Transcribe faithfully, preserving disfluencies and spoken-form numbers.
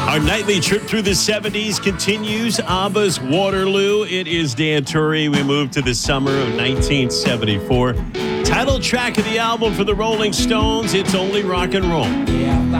Our nightly trip through the seventies continues. ABBA's Waterloo. It is Dan Turry. We move to the summer of nineteen seventy-four. Title track of the album for the Rolling Stones, It's Only Rock and Roll.